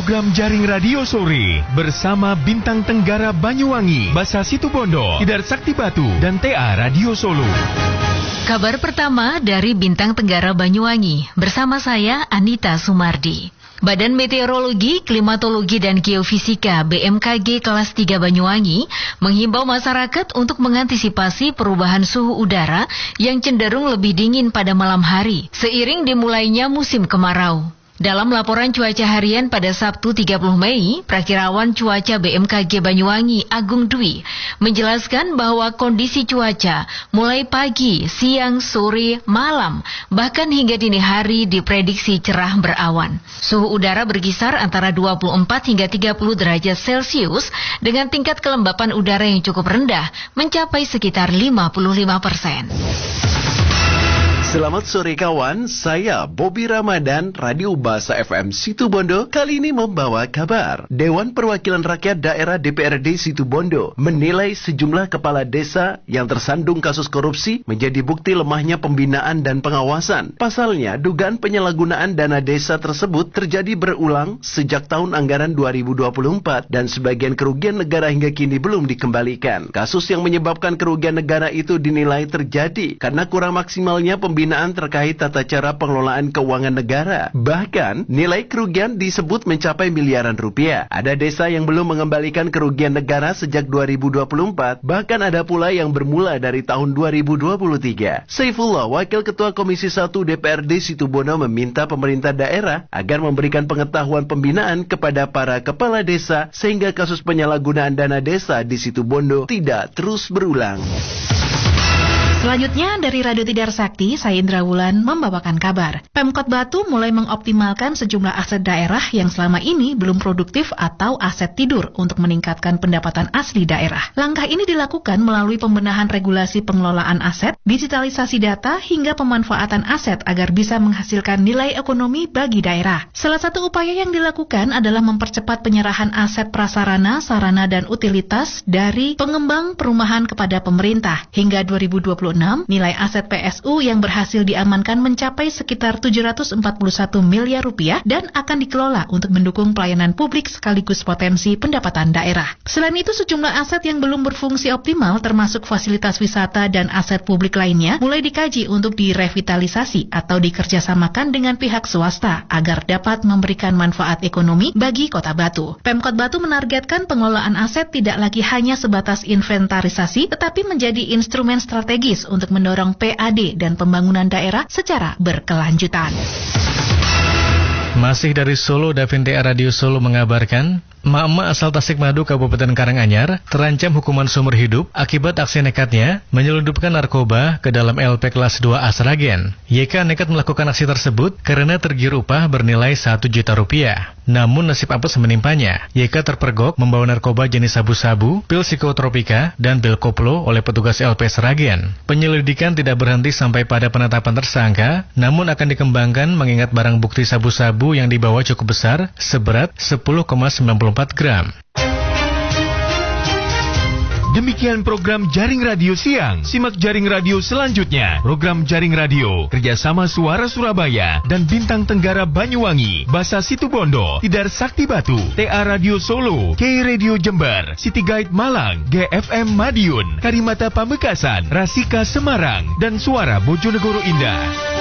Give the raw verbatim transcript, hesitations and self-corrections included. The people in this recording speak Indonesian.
program Jaring Radio Sore bersama Bintang Tenggara Banyuwangi, Basa Situbondo, Tidar Sakti Batu, dan T A Radio Solo. Kabar pertama dari Bintang Tenggara Banyuwangi bersama saya Anita Sumardi. Badan Meteorologi, Klimatologi, dan Geofisika B M K G kelas tiga Banyuwangi menghimbau masyarakat untuk mengantisipasi perubahan suhu udara yang cenderung lebih dingin pada malam hari seiring dimulainya musim kemarau. Dalam laporan cuaca harian pada Sabtu tiga puluh Mei, Prakirawan Cuaca B M K G Banyuwangi Agung Dwi menjelaskan bahwa kondisi cuaca mulai pagi, siang, sore, malam, bahkan hingga dini hari diprediksi cerah berawan. Suhu udara berkisar antara dua puluh empat hingga tiga puluh derajat Celcius dengan tingkat kelembapan udara yang cukup rendah mencapai sekitar lima puluh lima persen. Selamat sore kawan, saya Bobby Ramadan, Radio Basa F M Situbondo, kali ini membawa kabar. Dewan Perwakilan Rakyat Daerah D P R D Situbondo menilai sejumlah kepala desa yang tersandung kasus korupsi menjadi bukti lemahnya pembinaan dan pengawasan. Pasalnya, dugaan penyalahgunaan dana desa tersebut terjadi berulang sejak tahun anggaran dua ribu dua puluh empat dan sebagian kerugian negara hingga kini belum dikembalikan. Kasus yang menyebabkan kerugian negara itu dinilai terjadi karena kurang maksimalnya pembinaan Pembinaan terkait tata cara pengelolaan keuangan negara. Bahkan, nilai kerugian disebut mencapai miliaran rupiah. Ada desa yang belum mengembalikan kerugian negara sejak dua ribu dua puluh empat, bahkan ada pula yang bermula dari tahun dua ribu dua puluh tiga. Saifullah, Wakil Ketua Komisi satu D P R D Situbondo, meminta pemerintah daerah agar memberikan pengetahuan pembinaan kepada para kepala desa sehingga kasus penyalahgunaan dana desa di Situbondo tidak terus berulang. Selanjutnya dari Radio Tidar Sakti, saya Indra Wulan membawakan kabar. Pemkot Batu mulai mengoptimalkan sejumlah aset daerah yang selama ini belum produktif atau aset tidur untuk meningkatkan pendapatan asli daerah. Langkah ini dilakukan melalui pembenahan regulasi pengelolaan aset, digitalisasi data, hingga pemanfaatan aset agar bisa menghasilkan nilai ekonomi bagi daerah. Salah satu upaya yang dilakukan adalah mempercepat penyerahan aset prasarana, sarana, dan utilitas dari pengembang perumahan kepada pemerintah. Hingga dua ribu dua puluh enam, nilai aset P S U yang berhasil diamankan mencapai sekitar tujuh ratus empat puluh satu miliar rupiah dan akan dikelola untuk mendukung pelayanan publik sekaligus potensi pendapatan daerah. Selain itu, sejumlah aset yang belum berfungsi optimal termasuk fasilitas wisata dan aset publik lainnya mulai dikaji untuk direvitalisasi atau dikerjasamakan dengan pihak swasta agar dapat memberikan manfaat ekonomi bagi Kota Batu. Pemkot Batu menargetkan pengelolaan aset tidak lagi hanya sebatas inventarisasi tetapi menjadi instrumen strategis untuk mendorong P A D dan pembangunan daerah secara berkelanjutan. Masih dari Solo, Davin T A Radio Solo mengabarkan, emak-emak asal Tasikmadu, Kabupaten Karanganyar, terancam hukuman seumur hidup akibat aksi nekatnya menyelundupkan narkoba ke dalam L P kelas dua A Sragen. Y K nekat melakukan aksi tersebut karena tergiur upah bernilai satu juta rupiah. Namun nasib apes menimpanya. Y K terpergok membawa narkoba jenis sabu-sabu, pil psikotropika, dan pil koplo oleh petugas L P Sragen. Penyelidikan tidak berhenti sampai pada penetapan tersangka, namun akan dikembangkan mengingat barang bukti sabu-sabu yang dibawa cukup besar, seberat sepuluh koma sembilan puluh empat gram. Demikian program Jaring Radio Siang. Simak Jaring Radio selanjutnya. Program Jaring Radio kerjasama Suara Surabaya dan Bintang Tenggara Banyuwangi, Basa Situbondo, Tidar Sakti Batu, T A Radio Solo, K Radio Jember, City Guide Malang, G F M Madiun, Karimata Pamekasan, Rasika Semarang, dan Suara Bojonegoro Indah.